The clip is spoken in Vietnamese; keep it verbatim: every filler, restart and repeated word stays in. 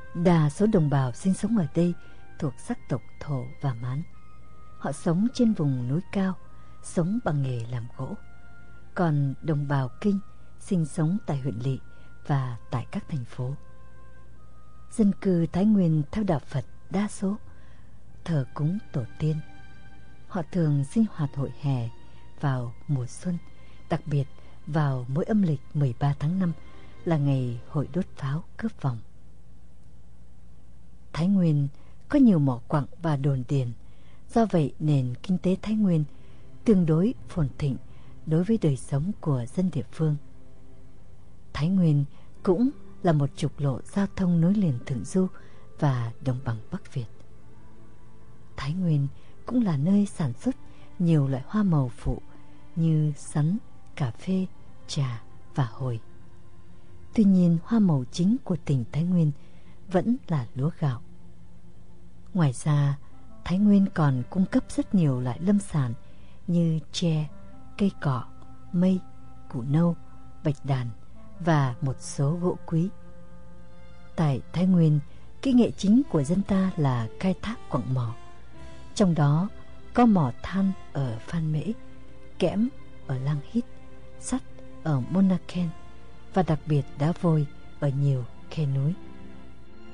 Đa số đồng bào sinh sống ở đây thuộc sắc tộc Thổ và Mán. Họ sống trên vùng núi cao, sống bằng nghề làm gỗ. Còn đồng bào Kinh sinh sống tại huyện lỵ và tại các thành phố. Dân cư Thái Nguyên theo đạo Phật đa số thờ cúng tổ tiên. Họ thường sinh hoạt hội hè vào mùa xuân, đặc biệt vào mỗi âm lịch mười ba tháng năm là ngày hội đốt pháo cướp vòng. Thái Nguyên có nhiều mỏ quặng và đồn điền, do vậy nền kinh tế Thái Nguyên tương đối phồn thịnh đối với đời sống của dân địa phương. Thái Nguyên cũng là một trục lộ giao thông nối liền Thượng Du và đồng bằng Bắc Việt. Thái Nguyên cũng là nơi sản xuất nhiều loại hoa màu phụ như sắn, cà phê, trà và hồi. Tuy nhiên, hoa màu chính của tỉnh Thái Nguyên vẫn là lúa gạo. Ngoài ra, Thái Nguyên còn cung cấp rất nhiều loại lâm sản như tre, cây cọ, mây, củ nâu, bạch đàn và một số gỗ quý. Tại Thái Nguyên, kỹ nghệ chính của dân ta là khai thác quặng mỏ. Trong đó có mỏ than ở Phan Mễ, kẽm ở Lang Hít, sắt ở Monaken và đặc biệt đá vôi ở nhiều khe núi.